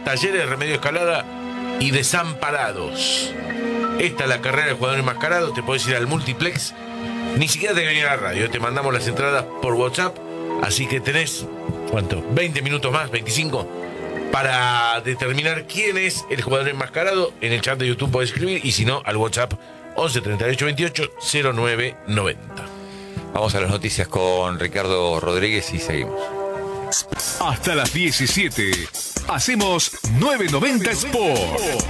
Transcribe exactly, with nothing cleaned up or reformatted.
Talleres, Remedio Escalada y Desamparados. Esta es la carrera del jugador enmascarado. Te podés ir al multiplex. Ni siquiera te venir a la radio. Te mandamos las entradas por WhatsApp. Así que tenés, ¿cuánto? veinte minutos más, veinticinco, para determinar quién es el jugador enmascarado. En el chat de YouTube podés escribir. Y si no, al WhatsApp once treinta y ocho veintiocho cero nueve noventa. Vamos a las noticias con Ricardo Rodríguez y seguimos. Hasta las diecisiete. Hacemos novecientos noventa Sport.